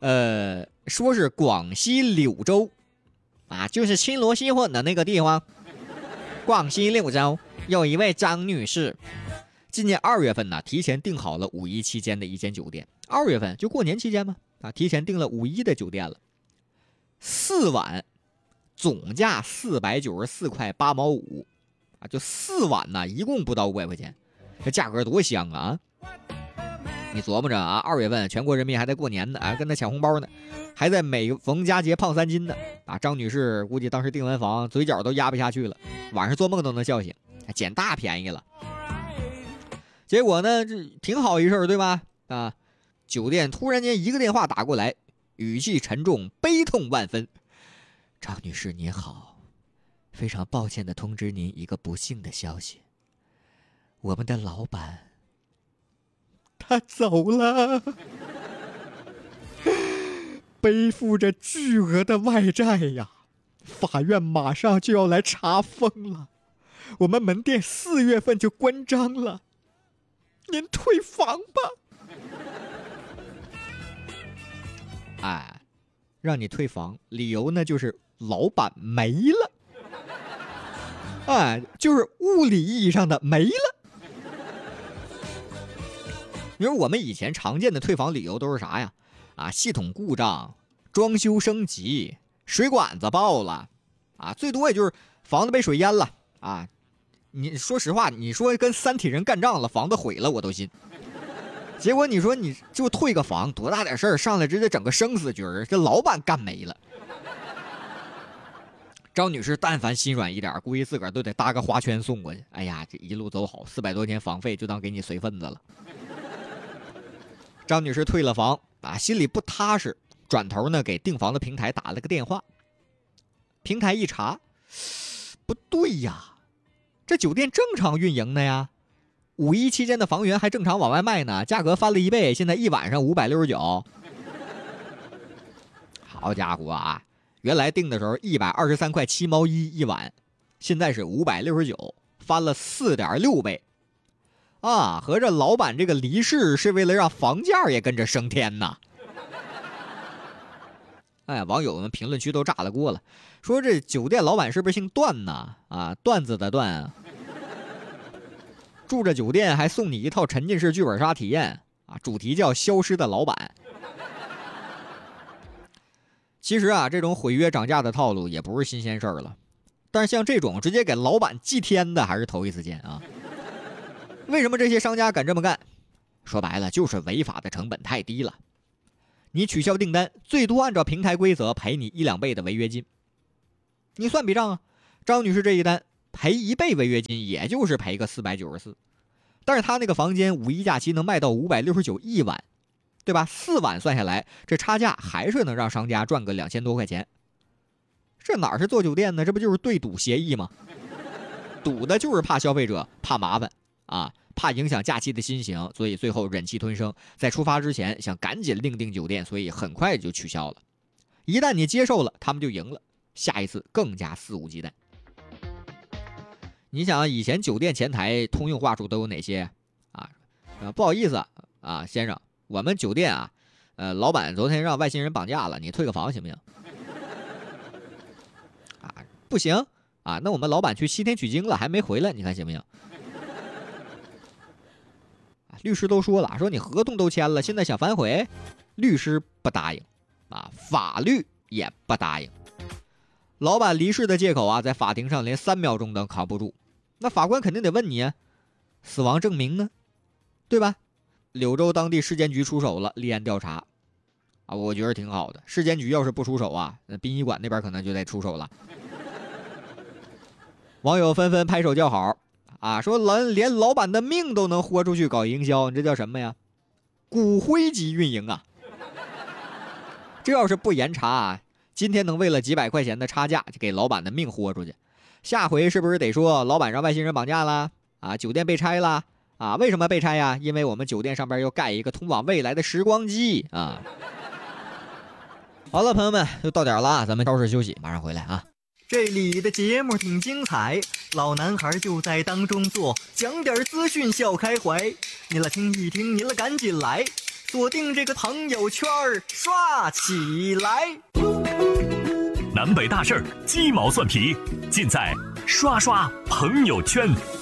说是广西柳州啊，就是青罗西混的那个地方。广西柳州有一位张女士，今年2月份呢，提前订好了5·1期间的一间酒店。2月份就过年期间嘛，提前订了5·1的酒店了，4晚，总价494块8毛5啊，就4晚呢，一共不到500块钱，这价格多香啊！你琢磨着啊，2月份全国人民还在过年呢，跟他抢红包呢，还在每逢佳节胖3斤呢啊！张女士估计当时订完房，嘴角都压不下去了，晚上做梦都能笑醒，捡大便宜了。结果呢，这挺好一事对吧？啊，酒店突然间一个电话打过来，语气沉重，悲痛万分。张女士您好，非常抱歉地通知您一个不幸的消息，我们的老板他走了，背负着巨额的外债呀，法院马上就要来查封了，我们门店4月份就关张了，您退房吧。哎，让你退房，理由呢就是老板没了，哎，就是物理意义上的没了。因为我们以前常见的退房理由都是啥呀？啊，系统故障、装修升级、水管子爆了，啊，最多也就是房子被水淹了啊。你说实话，你说跟3体人干仗了，房子毁了，我都信。结果你说你就退个房，多大点事儿，上来直接整个生死局，这老板干没了。张女士但凡心软一点，估计自个儿都得搭个花圈送过去。哎呀，这一路走好，400多天房费就当给你随份子了。张女士退了房啊，心里不踏实，转头呢给订房的平台打了个电话。平台一查，不对呀，这酒店正常运营的呀，5·1期间的房源还正常往外卖呢，价格翻了1倍，现在一晚上569。好家伙啊，原来订的时候123块7毛1一晚，现在是569，翻了4.6倍。啊，合着老板这个离世是为了让房价也跟着升天呐！哎，网友们评论区都炸了锅了，说这酒店老板是不是姓段呢？啊，段子的段啊。住着酒店还送你一套沉浸式剧本杀体验啊，主题叫消失的老板。其实啊，这种毁约涨价的套路也不是新鲜事儿了，但是像这种直接给老板祭天的还是头一次见啊。为什么这些商家敢这么干？说白了就是违法的成本太低了。你取消订单，最多按照平台规则赔你1-2倍的违约金。你算笔账啊，张女士这一单赔1倍违约金，也就是赔个494。但是她那个房间5·1假期能卖到569一晚，对吧？4晚算下来，这差价还是能让商家赚个2000多块钱。这哪是做酒店呢？这不就是对赌协议吗？赌的就是怕消费者怕麻烦啊，怕影响假期的心情，所以最后忍气吞声，在出发之前想赶紧另订酒店，所以很快就取消了。一旦你接受了，他们就赢了，下一次更加肆无忌惮。你想以前酒店前台通用话术都有哪些啊？不好意思啊，先生，我们酒店啊，老板昨天让外星人绑架了，你退个房行不行？啊，不行啊，那我们老板去西天取经了，还没回来，你看行不行？律师都说了，说你合同都签了，现在想反悔，律师不答应啊，法律也不答应。老板离世的借口啊，在法庭上连3秒钟都扛不住，那法官肯定得问你啊，死亡证明呢，对吧？柳州当地市监局出手了，立案调查啊，我觉得挺好的。市监局要是不出手啊，那殡仪馆那边可能就得出手了。网友纷纷拍手叫好啊，说连老板的命都能豁出去搞营销，你这叫什么呀？骨灰级运营啊！这要是不严查啊，今天能为了几百块钱的差价就给老板的命豁出去，下回是不是得说老板让外星人绑架了啊？酒店被拆了啊？为什么被拆呀？因为我们酒店上边要盖一个通往未来的时光机啊！好了，朋友们，又到点了啊，咱们稍事休息，马上回来啊。 这里的节目挺精彩，老男孩就在当中坐，讲点资讯笑开怀。你了听一听，你了赶紧来， 锁定这个朋友圈刷起来。 南北大事儿，鸡毛蒜皮，尽在刷刷朋友圈。